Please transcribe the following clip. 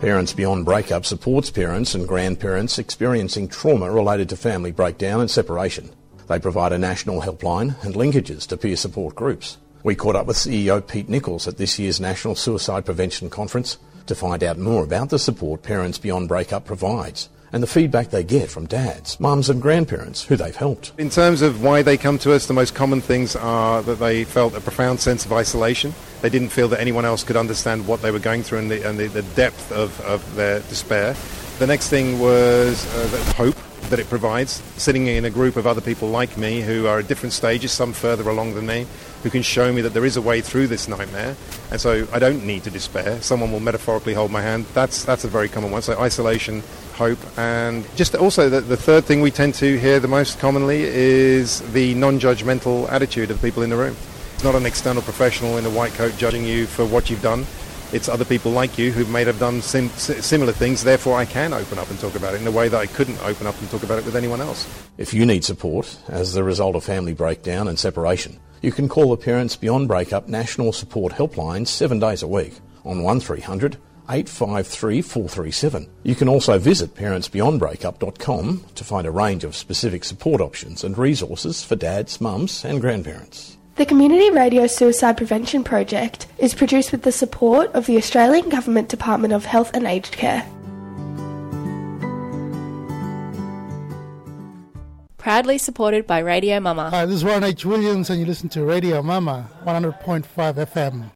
Parents Beyond Breakup supports parents and grandparents experiencing trauma related to family breakdown and separation. They provide a national helpline and linkages to peer support groups. We caught up with CEO Pete Nichols at this year's National Suicide Prevention Conference to find out more about the support Parents Beyond Breakup provides and the feedback they get from dads, mums and grandparents who they've helped. In terms of why they come to us, the most common things are that they felt a profound sense of isolation. They didn't feel that anyone else could understand what they were going through and the depth of their despair. The next thing was the hope that it provides, sitting in a group of other people like me who are at different stages, some further along than me, who can show me that there is a way through this nightmare, and so I don't need to despair. Someone will metaphorically hold my hand. That's a very common one. So isolation, hope, and just also the third thing we tend to hear the most commonly is the non-judgmental attitude of people in the room. It's not an external professional in a white coat judging you for what you've done. It's other people like you who may have done similar things, therefore I can open up and talk about it in a way that I couldn't open up and talk about it with anyone else. If you need support as the result of family breakdown and separation, you can call the Parents Beyond Breakup National Support Helpline 7 days a week on 1300 853 437. You can also visit parentsbeyondbreakup.com to find a range of specific support options and resources for dads, mums and grandparents. The Community Radio Suicide Prevention Project is produced with the support of the Australian Government Department of Health and Aged Care. Proudly supported by Radio Mama. Hi, this is Ron H. Williams and you listen to Radio Mama, 100.5 FM.